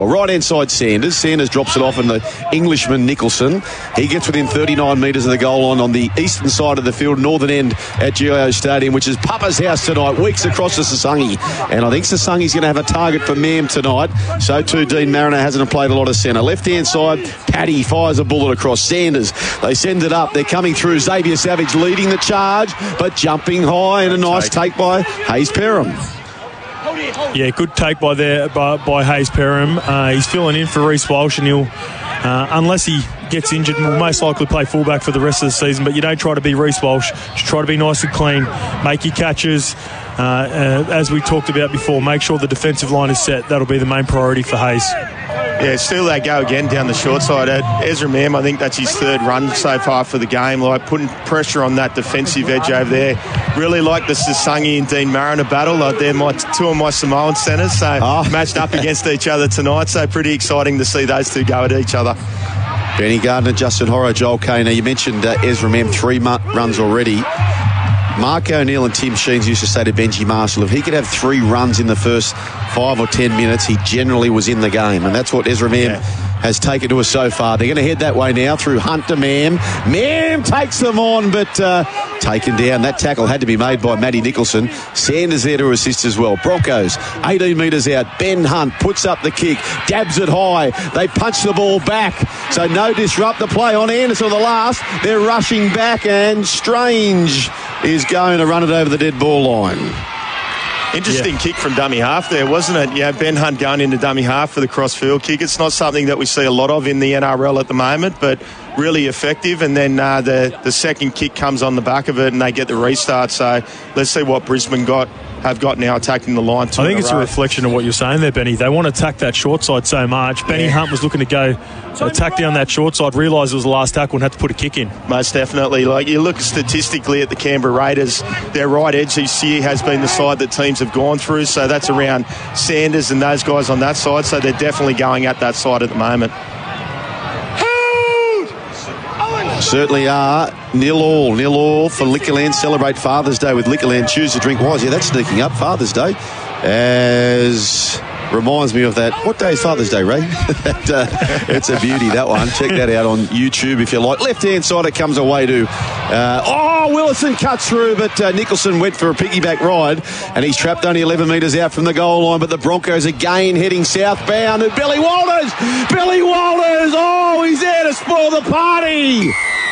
Right-hand side, Sanders. Sanders drops it off, and the Englishman, Nicholson, he gets within 39 metres of the goal line on the eastern side of the field, northern end at GIO Stadium, which is Papa's house tonight. Weeks across to Sassungi. And I think Sassungi's going to have a target for Mam tonight. So too, Dean Mariner hasn't played a lot of centre. Left-hand side, Paddy fires a bullet across. Sanders, they send it up. They're coming through. Xavier Savage leading the charge, but jumping high, and a nice take by Hayes Perham. Yeah, good take by Hayes Perham. He's filling in for Reece Walsh, and he'll, unless he gets injured, will most likely play fullback for the rest of the season. But you don't try to be Reece Walsh. Just try to be nice and clean. Make your catches. As we talked about before, make sure the defensive line is set. That'll be the main priority for Hayes. Yeah, still they go again down the short side. Ezra Mam, I think that's his third run so far for the game. Like putting pressure on that defensive edge over there. Really like the Sassungi and Dean Mariner battle. Like they're two of my Samoan centres, so matched up against each other tonight. So pretty exciting to see those two go at each other. Benny Gardner, Justin Horro, Joel Kane. Now you mentioned Ezra Mam, 3 runs already. Mark O'Neill and Tim Sheens used to say to Benji Marshall, if he could have 3 runs in the first 5 or 10 minutes, he generally was in the game. And that's what Ezra Mam has taken to us so far. They're going to head that way now through Hunt to Mam. Mam takes them on, but taken down. That tackle had to be made by Matty Nicholson. Sanders there to assist as well. Broncos, 18 metres out. Ben Hunt puts up the kick, dabs it high. They punch the ball back. So no disrupt the play on Anderson on the last. They're rushing back, and Strange is going to run it over the dead ball line. Interesting kick from dummy half there, wasn't it? Yeah, Ben Hunt going into dummy half for the cross-field kick. It's not something that we see a lot of in the NRL at the moment, but really effective. And then the second kick comes on the back of it, and they get the restart. So let's see what Brisbane have got now attacking the line. I think it's a reflection of what you're saying there, Benny. They want to attack that short side so much. Benny Hunt was looking to go attack down that short side, realised it was the last tackle and had to put a kick in. Most definitely. Like you look statistically at the Canberra Raiders, their right edge this year has been the side that teams have gone through. So that's around Sanders and those guys on that side. So they're definitely going at that side at the moment. Certainly are. 0-0 for Liquorland. Celebrate Father's Day with Liquorland. Choose to drink wise. Yeah, that's sneaking up. Father's Day. As reminds me of that. What day is Father's Day, Ray? It's a beauty, that one. Check that out on YouTube if you like. Left-hand side it comes away to... Willison cuts through, but Nicholson went for a piggyback ride, and he's trapped only 11 metres out from the goal line, but the Broncos again heading southbound, and Billy Walters! He's there to spoil the party!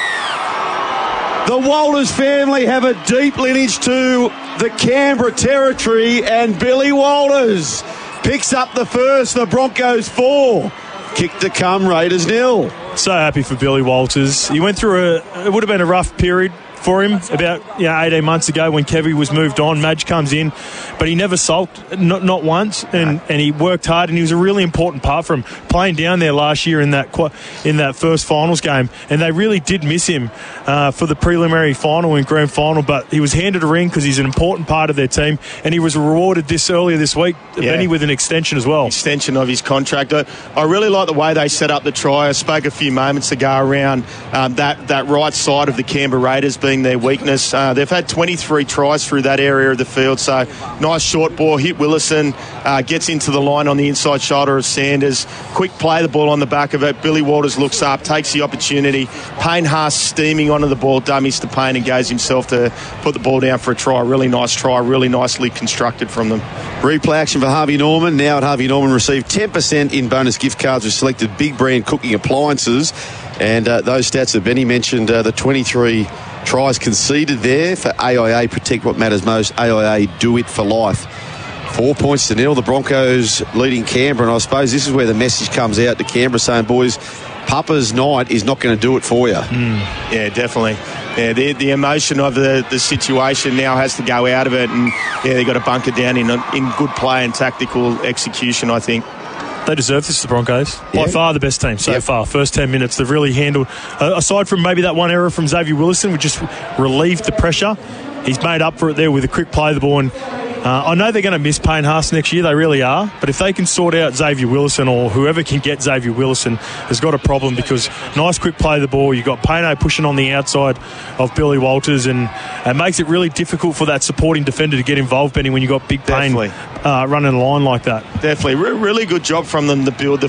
The Walters family have a deep lineage to the Canberra territory, and Billy Walters picks up the first, the Broncos 4. Kick to come, Raiders 0. So happy for Billy Walters. He went through it would have been a rough period for him about 18 months ago when Kevy was moved on. Madge comes in, but he never sulked, not once, and he worked hard, and he was a really important part for him, playing down there last year in that first finals game, and they really did miss him for the preliminary final and grand final, but he was handed a ring because he's an important part of their team, and he was rewarded earlier this week, Benny, with an extension as well. Extension of his contract. I really like the way they set up the try. I spoke a few moments ago around that right side of the Canberra Raiders being their weakness. They've had 23 tries through that area of the field, so nice short ball, hit Willison, gets into the line on the inside shoulder of Sanders, quick play the ball on the back of it. Billy Walters looks up, takes the opportunity. Payne Haas steaming onto the ball, dummies to Payne, and goes himself to put the ball down for a try. Really nice try, really nicely constructed from them. Replay action for Harvey Norman. Now at Harvey Norman received 10% in bonus gift cards with selected big brand cooking appliances, and those stats that Benny mentioned, the 23 tries conceded there for AIA. Protect what matters most. AIA, do it for life. 4 points to 0. The Broncos leading Canberra, and I suppose this is where the message comes out to Canberra saying, boys, Papa's night is not going to do it for you. Yeah, definitely. Yeah, the emotion of the situation now has to go out of it, and they've got to bunker down in good play and tactical execution, I think. They deserve this, the Broncos. By far the best team so far. First 10 minutes, they've really handled, aside from maybe that one error from Xavier Willison, which just relieved the pressure. He's made up for it there with a quick play of the ball, and I know they're going to miss Payne Haas next year, they really are, but if they can sort out Xavier Willison, or whoever can get Xavier Willison, has got a problem, because nice quick play of the ball, you've got Payne pushing on the outside of Billy Walters, and it makes it really difficult for that supporting defender to get involved, Benny, when you've got Big Payne running a line like that. Definitely. Really good job from them to build the